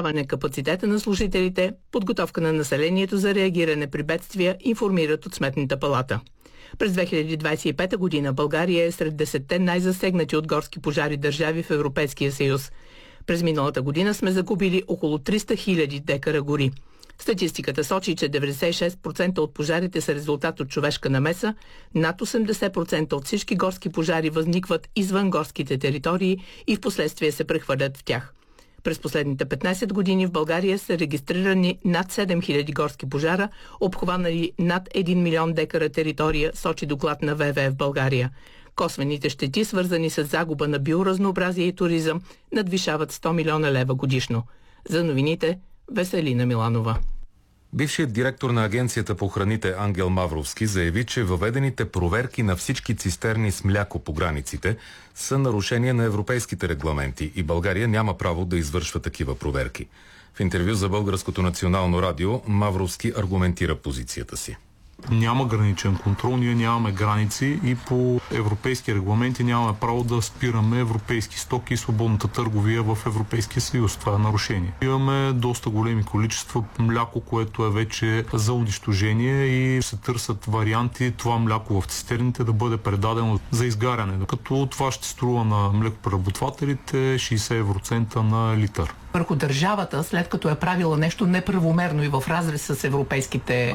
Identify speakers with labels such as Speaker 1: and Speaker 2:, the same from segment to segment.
Speaker 1: повишаване капацитета на служителите, подготовка на населението за реагиране при бедствия, информират от Сметната палата. През 2025 година България е сред 10-те най-засегнати от горски пожари държави в Европейския съюз. През миналата година сме загубили около 300 000 декара гори. Статистиката сочи, че 96% от пожарите са резултат от човешка намеса, над 80% от всички горски пожари възникват извън горските територии и впоследствие се прехвърлят в тях. През последните 15 години в България са регистрирани над 7000 горски пожара, обхванали над 1 милион декара територия, сочи доклад на ВВФ в България. Косвените щети, свързани с загуба на биоразнообразие и туризъм, надвишават 100 милиона лева годишно. За новините Веселина Миланова.
Speaker 2: Бившият директор на Агенцията по храните Ангел Мавровски заяви, че въведените проверки на всички цистерни с мляко по границите са нарушение на европейските регламенти и България няма право да извършва такива проверки. В интервю за Българското национално радио Мавровски аргументира позицията си.
Speaker 3: Няма граничен контрол, ние нямаме граници и по европейски регламенти нямаме право да спираме европейски стоки и свободната търговия в Европейския съюз. Това е нарушение. Имаме доста големи количества мляко, което е вече за унищожение и се търсят варианти това мляко в цистерните да бъде предадено за изгаряне. Като това ще струва на млекопреработвателите 60 евроцента на литър.
Speaker 1: Върху държавата, след като е правила нещо неправомерно и в разрез с европейските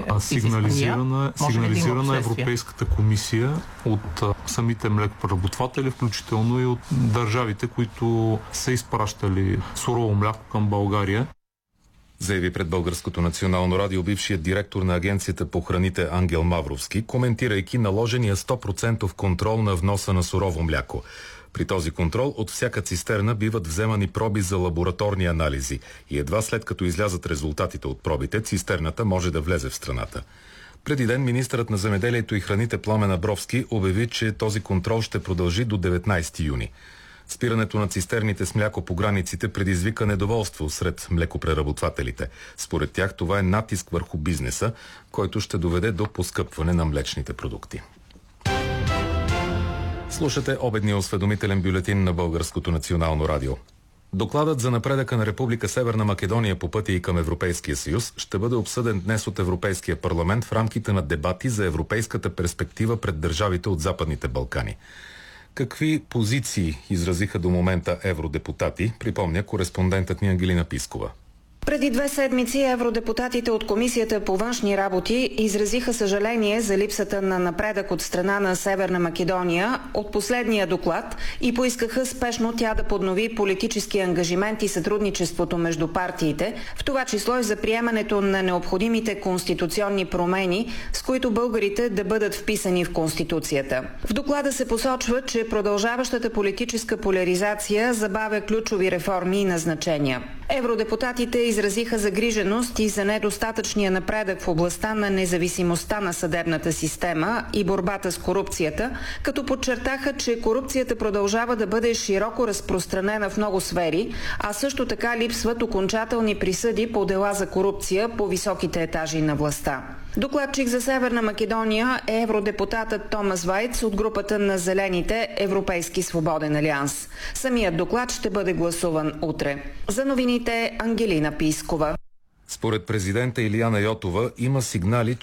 Speaker 3: сигнализирана Европейската комисия от самите млекопреработватели, включително и от държавите, които са изпращали сурово мляко към България.
Speaker 2: Заяви пред Българското национално радио бившият директор на Агенцията по храните Ангел Мавровски, коментирайки наложения 100% контрол на вноса на сурово мляко. При този контрол от всяка цистерна биват вземани проби за лабораторни анализи и едва след като излязат резултатите от пробите, цистерната може да влезе в страната. Преди ден министърът на земеделието и храните Пламен Абровски обяви, че този контрол ще продължи до 19 юни. Спирането на цистерните с мляко по границите предизвика недоволство сред млекопреработвателите. Според тях това е натиск върху бизнеса, който ще доведе до поскъпване на млечните продукти. Слушате обедния осведомителен бюлетин на Българското национално радио. Докладът за напредъка на Република Северна Македония по пътя и към Европейския съюз ще бъде обсъден днес от Европейския парламент в рамките на дебати за европейската перспектива пред държавите от Западните Балкани. Какви позиции изразиха до момента евродепутати, припомня кореспондентът ни Ангелина Пискова.
Speaker 4: Преди 2 седмици евродепутатите от Комисията по външни работи изразиха съжаление за липсата на напредък от страна на Северна Македония от последния доклад и поискаха спешно тя да поднови политически ангажимент и сътрудничеството между партиите, в това число и за приемането на необходимите конституционни промени, с които българите да бъдат вписани в Конституцията. В доклада се посочва, че продължаващата политическа поляризация забавя ключови реформи и назначения. Евродепутатите изразиха загриженост и за недостатъчния напредък в областта на независимостта на съдебната система и борбата с корупцията, като подчертаха, че корупцията продължава да бъде широко разпространена в много сфери, а също така липсват окончателни присъди по дела за корупция по високите етажи на властта. Докладчик за Северна Македония е евродепутатът Томас Вайц от групата на Зелените Европейски свободен алианс. Самият доклад ще бъде гласуван утре. За новините Ангелина Пискова.
Speaker 2: Според президента Илияна Йотова има сигнали,